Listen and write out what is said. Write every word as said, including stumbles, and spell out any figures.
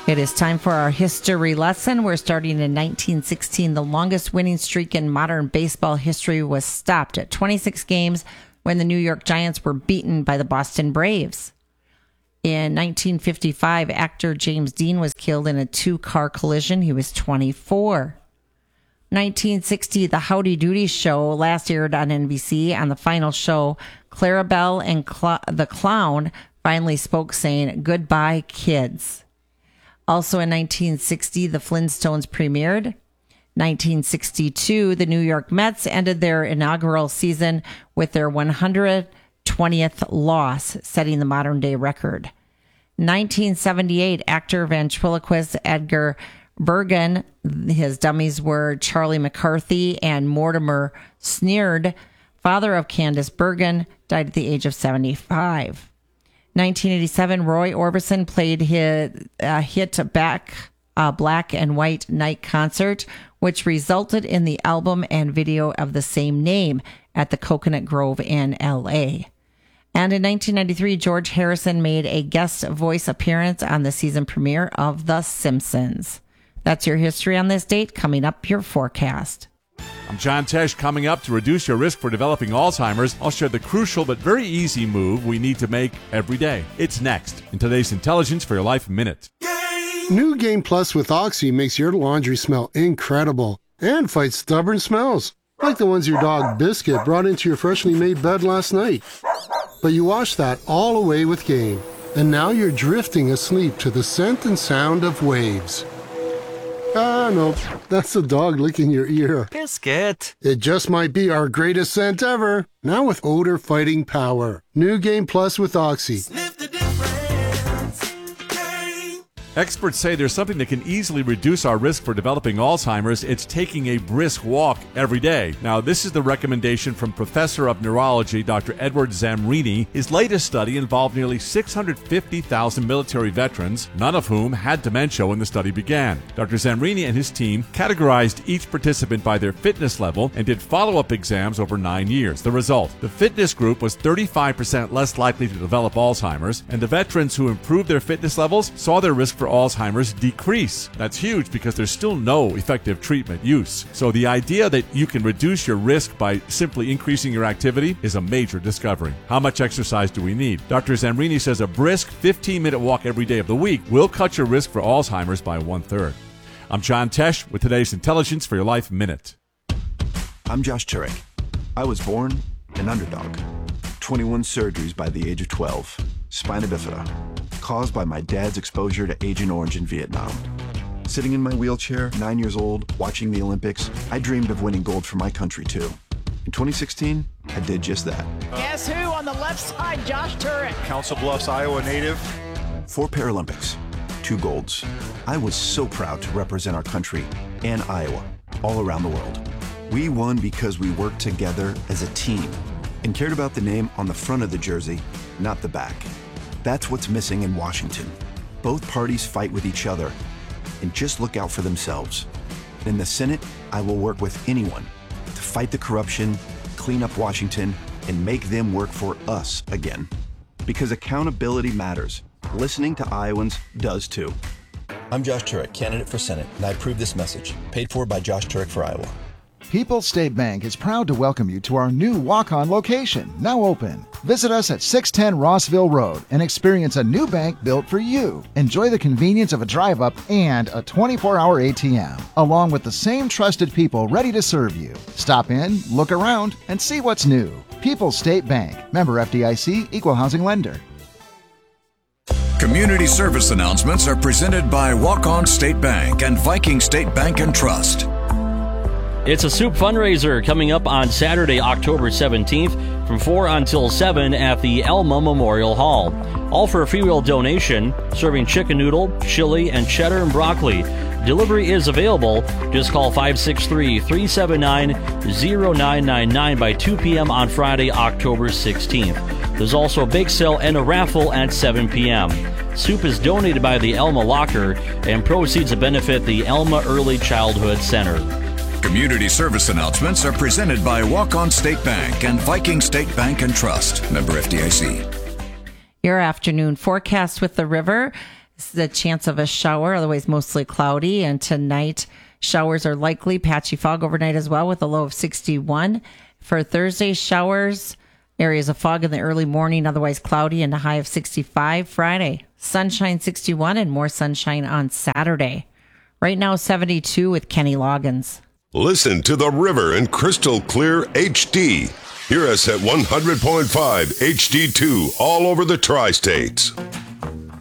It is time for our history lesson. We're starting in nineteen sixteen. The longest winning streak in modern baseball history was stopped at twenty-six games when the New York Giants were beaten by the Boston Braves. In nineteen fifty-five, actor James Dean was killed in a two-car collision. He was twenty-four. nineteen sixty, the Howdy Doody Show last aired on N B C. On the final show, Clarabelle and Cl- the Clown finally spoke, saying, "Goodbye, kids." Also in nineteen sixty, the Flintstones premiered. nineteen sixty-two, the New York Mets ended their inaugural season with their one hundred twentieth loss, setting the modern-day record. nineteen seventy-eight, actor ventriloquist Edgar Bergen, his dummies were Charlie McCarthy and Mortimer Sneerd, father of Candice Bergen, died at the age of seventy-five. nineteen eighty-seven, Roy Orbison played his uh, hit back uh, Black and White Night Concert, which resulted in the album and video of the same name at the Coconut Grove in L A. And in nineteen ninety-three, George Harrison made a guest voice appearance on the season premiere of The Simpsons. That's your history on this date. Coming up, your forecast. I'm John Tesh. Coming up, to reduce your risk for developing Alzheimer's, I'll share the crucial but very easy move we need to make every day. It's next in today's Intelligence for Your Life Minute. New Game Plus with Oxy makes your laundry smell incredible and fights stubborn smells, like the ones your dog Biscuit brought into your freshly made bed last night. But you wash that all away with Game, and now you're drifting asleep to the scent and sound of waves. Ah, no, that's the dog licking your ear. Biscuit. It just might be our greatest scent ever. Now with odor-fighting power. New Game Plus with Oxy. Sniff the difference. Game. Experts say there's something that can easily reduce our risk for developing Alzheimer's. It's taking a brisk walk every day. Now, this is the recommendation from Professor of Neurology, Doctor Edward Zamrini. His latest study involved nearly six hundred fifty thousand military veterans, none of whom had dementia when the study began. Doctor Zamrini and his team categorized each participant by their fitness level and did follow-up exams over nine years. The result, the fitness group was thirty-five percent less likely to develop Alzheimer's, and the veterans who improved their fitness levels saw their risk for Alzheimer's decrease. That's huge because there's still no effective treatment use. So the idea that you can reduce your risk by simply increasing your activity is a major discovery. How much exercise do we need? Doctor Zamrini says a brisk fifteen-minute walk every day of the week will cut your risk for Alzheimer's by one-third. I'm John Tesh with today's Intelligence for Your Life Minute. I'm Josh Turek. I was born an underdog. twenty-one surgeries by the age of twelve. Spina bifida, caused by my dad's exposure to Agent Orange in Vietnam. Sitting in my wheelchair, nine years old, watching the Olympics, I dreamed of winning gold for my country too. In twenty sixteen, I did just that. Guess who on the left side? Josh Turek. Council Bluffs, Iowa native. Four Paralympics, two golds. I was so proud to represent our country and Iowa all around the world. We won because we worked together as a team and cared about the name on the front of the jersey, not the back. That's what's missing in Washington. Both parties fight with each other and just look out for themselves. In the Senate, I will work with anyone to fight the corruption, clean up Washington, and make them work for us again. Because accountability matters. Listening to Iowans does too. I'm Josh Turek, candidate for Senate, and I approve this message. Paid for by Josh Turek for Iowa. People's State Bank is proud to welcome you to our new walk-on location, now open. Visit us at six ten Rossville Road and experience a new bank built for you. Enjoy the convenience of a drive-up and a twenty-four hour A T M, along with the same trusted people ready to serve you. Stop in, look around, and see what's new. People's State Bank, member F D I C, equal housing lender. Community service announcements are presented by Walk-On State Bank and Viking State Bank and Trust. It's a soup fundraiser coming up on Saturday, October seventeenth from four until seven at the Elma Memorial Hall. All for a freewill donation, serving chicken noodle, chili, and cheddar and broccoli. Delivery is available. Just call five six three, three seven nine, zero nine nine nine by two p.m. on Friday, October sixteenth. There's also a bake sale and a raffle at seven p.m. Soup is donated by the Elma Locker, and proceeds to benefit the Elma Early Childhood Center. Community service announcements are presented by Walk-On State Bank and Viking State Bank and Trust, member F D I C. Your afternoon forecast with the river. This is a chance of a shower, otherwise mostly cloudy. And tonight, showers are likely. Patchy fog overnight as well with a low of sixty-one. For Thursday, showers, areas of fog in the early morning, otherwise cloudy, and a high of sixty-five. Friday, sunshine sixty-one and more sunshine on Saturday. Right now, seventy-two with Kenny Loggins. Listen to The River in crystal clear H D. Hear us at one hundred point five H D two all over the tri-states.